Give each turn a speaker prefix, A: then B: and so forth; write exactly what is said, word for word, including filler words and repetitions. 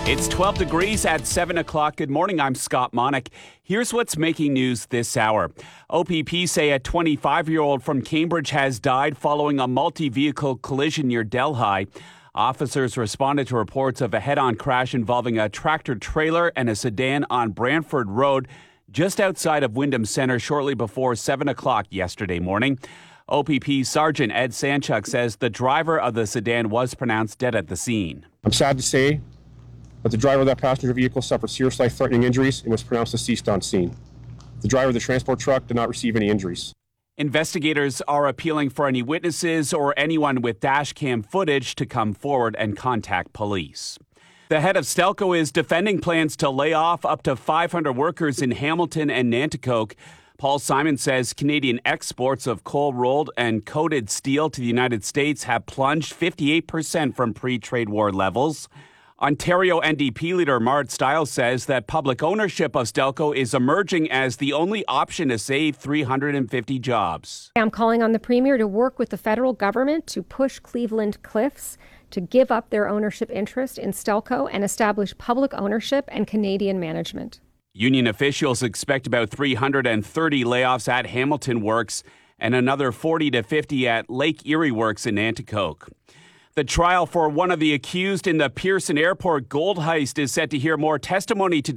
A: It's twelve degrees at seven o'clock. Good morning, I'm Scott Monick. Here's what's making news this hour. O P P say a twenty-five-year-old from Cambridge has died following a multi-vehicle collision near Delhi. Officers responded to reports of a head-on crash involving a tractor-trailer and a sedan on Brantford Road, just outside of Wyndham Centre, shortly before seven o'clock yesterday morning. O P P Sergeant Ed Sanchuk says the driver of the sedan was pronounced dead at the scene.
B: I'm sad to say that the driver of that passenger vehicle suffered serious life-threatening injuries and was pronounced deceased on scene. The driver of the transport truck did not receive any injuries.
A: Investigators are appealing for any witnesses or anyone with dash cam footage to come forward and contact police. The head of Stelco is defending plans to lay off up to five hundred workers in Hamilton and Nanticoke. Paul Simon says Canadian exports of cold-rolled and coated steel to the United States have plunged fifty-eight percent from pre-trade war levels. Ontario N D P leader Mart Stiles says that public ownership of Stelco is emerging as the only option to save three hundred fifty jobs.
C: I'm calling on the Premier to work with the federal government to push Cleveland Cliffs to give up their ownership interest in Stelco and establish public ownership and Canadian management.
A: Union officials expect about three hundred thirty layoffs at Hamilton Works and another forty to fifty at Lake Erie Works in Nanticoke. The trial for one of the accused in the Pearson Airport gold heist is set to hear more testimony today.